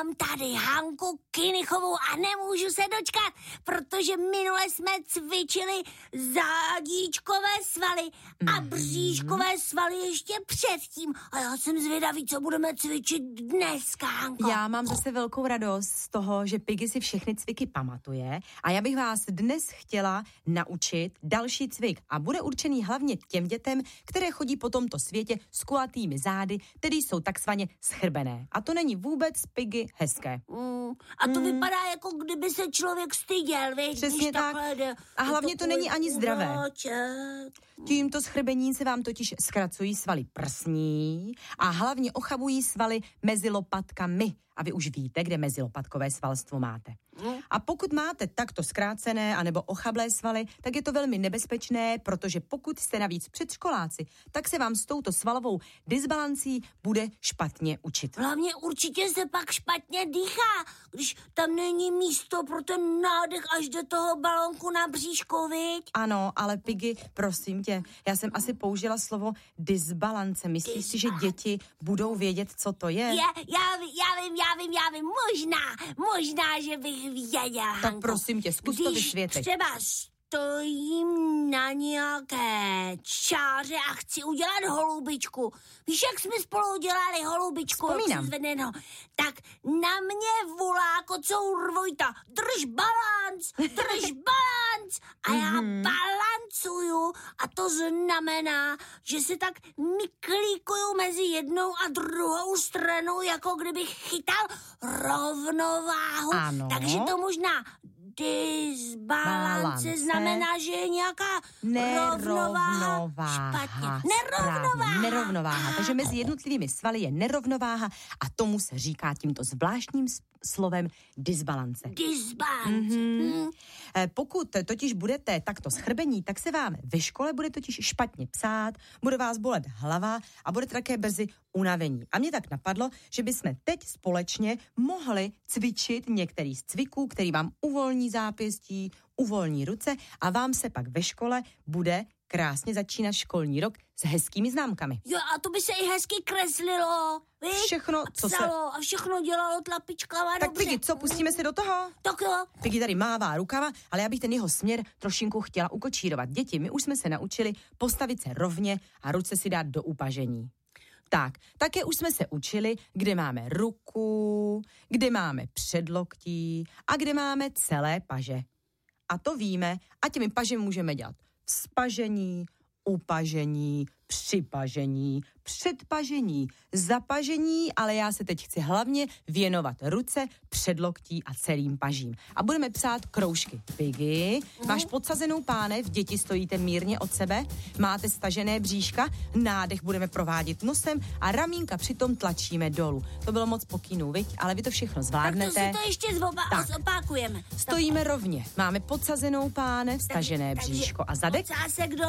mám tady Hanku Kinichovou a nemůžu se dočkat, protože minule jsme cvičili zádíčkové svaly a bříškové svaly ještě předtím. A já jsem zvědavý, co budeme cvičit dneska, Hanko. Já mám zase velkou radost z toho, že Piggy si všechny cviky pamatuje a já bych vás dnes chtěla naučit další cvik a bude určený hlavně těm dětem, které chodí po tomto světě s kulatými zády, tedy jsou takzvaně schrbené. A to není vůbec, Piggy, hezké. A to vypadá, jako kdyby se člověk styděl, víš? Přesně tak. A hlavně to není ani zdravé. Tímto schrbením se vám totiž zkracují svaly prsní a hlavně ochabují svaly mezi lopatkami. A vy už víte, kde mezilopatkové svalstvo máte. A pokud máte takto zkrácené anebo ochablé svaly, tak je to velmi nebezpečné, protože pokud jste navíc předškoláci, tak se vám s touto svalovou dysbalancí bude špatně učit. Hlavně určitě se pak špatně dýchá, když tam není místo pro ten nádech až do toho balónku na bříšku, viď? Ano, ale Piggy, prosím tě, já jsem asi použila slovo dysbalance. Myslíš si, že děti budou vědět, co to je? Já vím, možná, že bych věděla, Tak prosím tě, zkus to vysvětlit. Třeba stojím na nějaké čáře a chci udělat holubičku. Víš, jak jsme spolu udělali holubičku? Vzpomínám. Tak na mě volá kocour Vojta, drž balanc. A já balancuju a to znamená, že se tak myklíkuju mezi jednou a druhou stranou, jako kdybych chytal rovnováhu. Ano. Takže to možná dysbalance znamená, že je nějaká rovnováha špatně. Nerovnováha. Takže mezi jednotlivými svaly je nerovnováha a tomu se říká tímto zvláštním slovem dysbalance. Pokud totiž budete takto schrbení, tak se vám ve škole bude totiž špatně psát, bude vás bolet hlava a budete také brzy unavení. A mě tak napadlo, že bychom teď společně mohli cvičit některý z cviků, který vám uvolní zápěstí, uvolní ruce a vám se pak ve škole bude krásně začínat školní rok s hezkými známkami. Jo, a to by se i hezky kreslilo, víš? Všechno, a psalo, a všechno dělalo tlapičkama. Tak Piggy, co, pustíme se do toho? Tak jo. Piggy tady mává rukama, ale já bych ten jeho směr trošinku chtěla ukočírovat. Děti, my už jsme se naučili postavit se rovně a ruce si dát do upažení. Tak, také už jsme se učili, kde máme ruku, kde máme předloktí a kde máme celé paže. A to víme a těmi pažemi můžeme dělat vzpažení, upažení, připažení, předpažení, zapažení, ale já se teď chci hlavně věnovat ruce, předloktí a celým pažím. A budeme psát kroužky. Piggy, máš podsazenou pánev, děti stojíte mírně od sebe, máte stažené bříška, nádech budeme provádět nosem a ramínka přitom tlačíme dolů. To bylo moc pokynů, viď? Ale vy to všechno zvládnete. Tak to si to ještě zopakujeme. Stojíme rovně, máme podsazenou pánev, stažené bříško a zadek. Ocásek